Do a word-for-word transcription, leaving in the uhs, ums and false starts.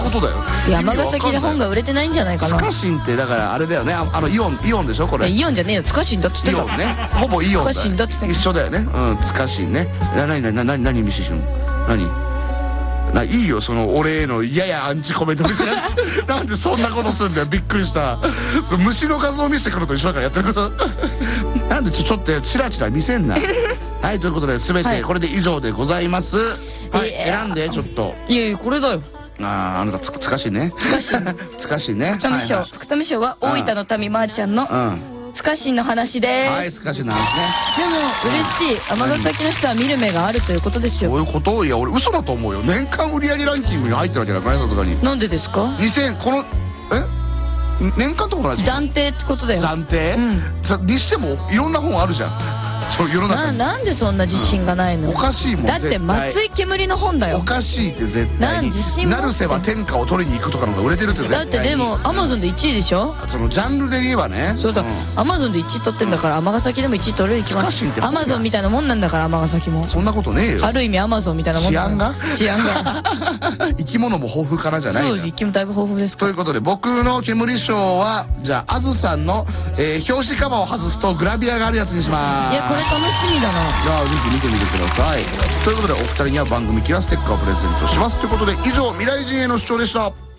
ことだよ。 山ヶ崎で本が売れてないんじゃないかな。 つかしんってだからあれだよね、ああのイオンイオンでしょこれ。 イオンじゃねえよ、つかしんだっつってた。 イオンね、ほぼイオンだ。 つかしんだっつって一緒だよね。うん、つかしんね。なになになになに見せてるの。何ないいよその俺へのややアンチコメント見せなくてなんでそんなことするんだよ、びっくりした。虫の画像見せてくると一緒だからやってることなんでちょちょっとチラチラ見せんなはい、ということで全てこれで以上でございます。はい、選んでちょっと。 いやいや、これだよ。 ああ、あなたつつかしいね。 つかしつかしいね。 福富賞、福富賞は大分の民まーちゃんのつかしんの話です。 はい、つかしんの話ね。 でも嬉しい、尼崎の人は見る目があるということですよ。 そういうこと。いや俺嘘だと思うよ。年間売上ランキングに入ってるわけだからね、さすがに。 なんでですか。 にせんこのえ年間ってことないですか。 暫定ってことだよ。 暫定にしてもいろんな本あるじゃん。そう世の中に。 なんでそんな自信がないの。 おかしいもん。 だって松井煙の本だよ。 おかしいって絶対に。 自信持って。 成瀬は天下を取りに行くとかの方が売れてるって絶対に。 だってでもアマゾンでいちいでしょ。 そのジャンルで言えばね。 そうだ、アマゾンでいちい取ってんだから尼崎でもいちい取れるに決まってる。アマゾンみたいなもんなんだから尼崎も。 そんなことねえよ。 ある意味アマゾンみたいなもん。治安が治安が生き物も豊富からじゃない。 そう、生き物だいぶ豊富です。 ということで僕の煙賞はじゃああずさんの表紙カバーを外すとグラビアがあるやつにします。 いやこれ楽しみだな。 じゃあぜひ見てみてください。ということでお二人には番組キラステッカーをプレゼントします。ということで以上未来人への主張でした。